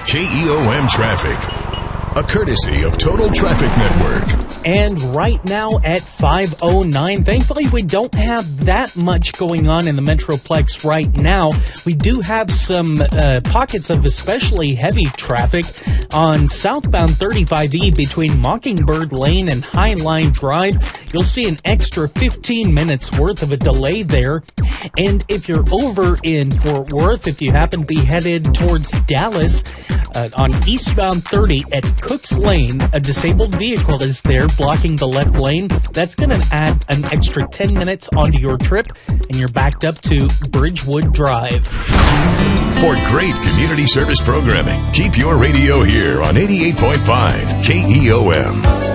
KEOM Traffic, a courtesy of Total Traffic Network. And right now at 5:09, thankfully we don't have that much going on in the Metroplex right now. We do have some pockets of especially heavy traffic on southbound 35E between Mockingbird Lane and Highline Drive. You'll see an extra 15 minutes worth of a delay there. And if you're over in Fort Worth, if you happen to be headed towards Dallas, on eastbound 30 at Cooks Lane, a disabled vehicle is there blocking the left lane. That's going to add an extra 10 minutes onto your trip, and you're backed up to Bridgewood Drive. For great community service programming, keep your radio here on 88.5 KEOM.